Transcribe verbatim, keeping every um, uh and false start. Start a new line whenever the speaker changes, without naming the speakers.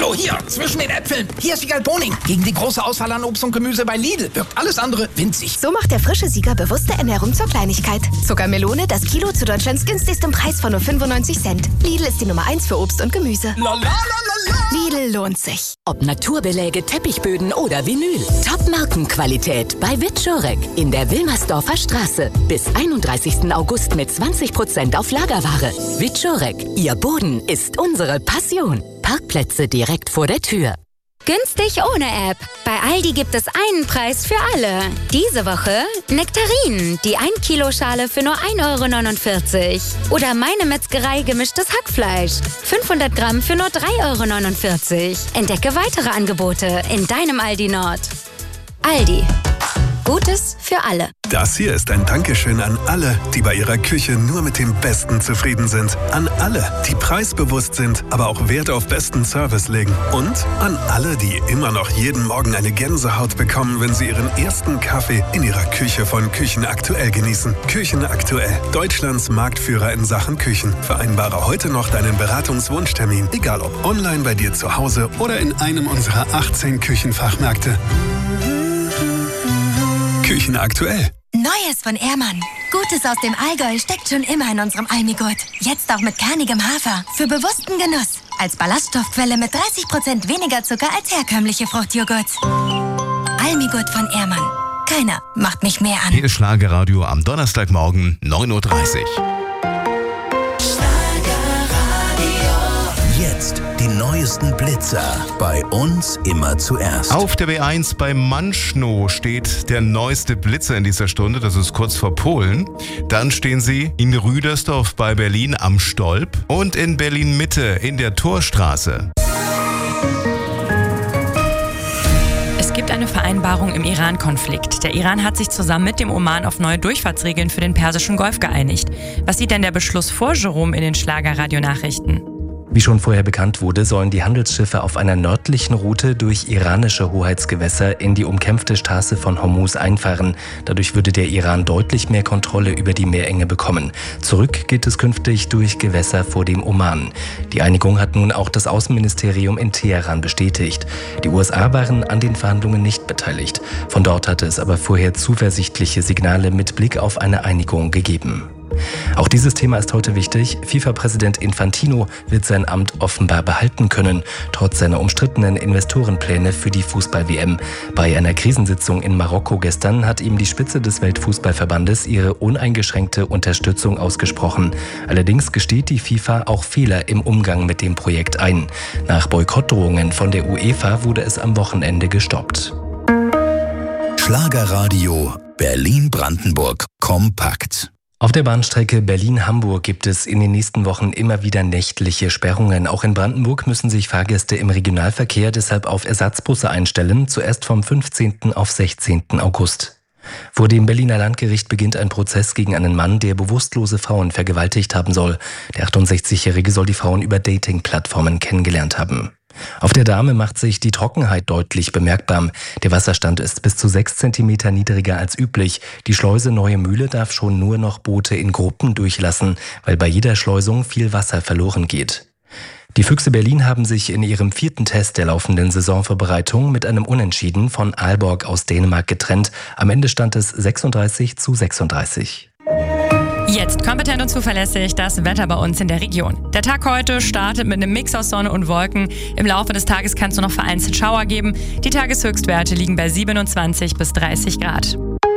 Hallo, hier, zwischen den Äpfeln. Hier ist Siegal Boning. Gegen die große Auswahl an Obst und Gemüse bei Lidl wirkt alles andere winzig.
So macht der frische Sieger bewusste Ernährung zur Kleinigkeit. Zuckermelone, das Kilo zu Deutschlands günstigsten Preis von nur fünfundneunzig Cent. Lidl ist die Nummer eins für Obst und Gemüse.
La, la, la, la, la.
Lidl lohnt sich.
Ob Naturbeläge, Teppichböden oder Vinyl. Top-Markenqualität bei Wiczorek in der Wilmersdorfer Straße. Bis einunddreißigsten August mit zwanzig Prozent auf Lagerware. Wiczorek, Ihr Boden ist unsere Passion. Parkplätze direkt vor der Tür.
Günstig ohne App. Bei Aldi gibt es einen Preis für alle. Diese Woche Nektarinen, die ein Kilo Schale für nur ein Euro neunundvierzig. Oder Meine Metzgerei gemischtes Hackfleisch. fünfhundert Gramm für nur drei Euro neunundvierzig. Entdecke weitere Angebote in deinem Aldi Nord. Aldi. Gutes für alle.
Das hier ist ein Dankeschön an alle, die bei ihrer Küche nur mit dem Besten zufrieden sind. An alle, die preisbewusst sind, aber auch Wert auf besten Service legen. Und an alle, die immer noch jeden Morgen eine Gänsehaut bekommen, wenn sie ihren ersten Kaffee in ihrer Küche von Küchen aktuell genießen. Küchen aktuell, Deutschlands Marktführer in Sachen Küchen. Vereinbare heute noch deinen Beratungswunschtermin, egal ob online bei dir zu Hause oder in einem unserer achtzehn Küchenfachmärkte. Küchen aktuell.
Neues von Ehrmann. Gutes aus dem Allgäu steckt schon immer in unserem Almigurt. Jetzt auch mit kernigem Hafer. Für bewussten Genuss. Als Ballaststoffquelle mit dreißig Prozent weniger Zucker als herkömmliche Fruchtjoghurt. Almigurt von Ehrmann. Keiner macht mich mehr an.
Hier ist Schlagerradio am Donnerstagmorgen neun Uhr dreißig.
Jetzt die neuesten Blitzer. Bei uns immer zuerst.
Auf der B eins bei Manschnow steht der neueste Blitzer in dieser Stunde. Das ist kurz vor Polen. Dann stehen sie in Rüdersdorf bei Berlin am Stolp und in Berlin-Mitte in der Torstraße.
Es gibt eine Vereinbarung im Iran-Konflikt. Der Iran hat sich zusammen mit dem Oman auf neue Durchfahrtsregeln für den Persischen Golf geeinigt. Was sieht denn der Beschluss vor, Jerome, in den Schlager-Radio-Nachrichten?
Wie schon vorher bekannt wurde, sollen die Handelsschiffe auf einer nördlichen Route durch iranische Hoheitsgewässer in die umkämpfte Straße von Hormuz einfahren. Dadurch würde der Iran deutlich mehr Kontrolle über die Meerenge bekommen. Zurück geht es künftig durch Gewässer vor dem Oman. Die Einigung hat nun auch das Außenministerium in Teheran bestätigt. Die U S A waren an den Verhandlungen nicht beteiligt. Von dort hatte es aber vorher zuversichtliche Signale mit Blick auf eine Einigung gegeben. Auch dieses Thema ist heute wichtig. FIFA-Präsident Infantino wird sein Amt offenbar behalten können, trotz seiner umstrittenen Investorenpläne für die Fußball-W M. Bei einer Krisensitzung in Marokko gestern hat ihm die Spitze des Weltfußballverbandes ihre uneingeschränkte Unterstützung ausgesprochen. Allerdings gesteht die FIFA auch Fehler im Umgang mit dem Projekt ein. Nach Boykottdrohungen von der UEFA wurde es am Wochenende gestoppt.
Schlagerradio Berlin-Brandenburg kompakt.
Auf der Bahnstrecke Berlin-Hamburg gibt es in den nächsten Wochen immer wieder nächtliche Sperrungen. Auch in Brandenburg müssen sich Fahrgäste im Regionalverkehr deshalb auf Ersatzbusse einstellen, zuerst vom fünfzehnten auf sechzehnten August. Vor dem Berliner Landgericht beginnt ein Prozess gegen einen Mann, der bewusstlose Frauen vergewaltigt haben soll. Der achtundsechzigjährige soll die Frauen über Dating-Plattformen kennengelernt haben. Auf der Dahme macht sich die Trockenheit deutlich bemerkbar. Der Wasserstand ist bis zu sechs Zentimeter niedriger als üblich. Die Schleuse Neue Mühle darf schon nur noch Boote in Gruppen durchlassen, weil bei jeder Schleusung viel Wasser verloren geht. Die Füchse Berlin haben sich in ihrem vierten Test der laufenden Saisonvorbereitung mit einem Unentschieden von Aalborg aus Dänemark getrennt. Am Ende stand es sechsunddreißig zu sechsunddreißig.
Jetzt kompetent und zuverlässig das Wetter bei uns in der Region. Der Tag heute startet mit einem Mix aus Sonne und Wolken. Im Laufe des Tages kann es nur noch vereinzelt Schauer geben. Die Tageshöchstwerte liegen bei siebenundzwanzig bis dreißig Grad.